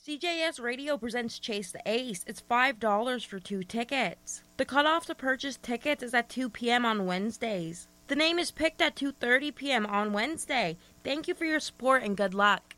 CJS Radio presents Chase the Ace. It's $5 for 2 tickets. The cutoff to purchase tickets is at 2 p.m. on Wednesdays. The name is picked at 2:30 p.m. on Wednesday. Thank you for your support and good luck.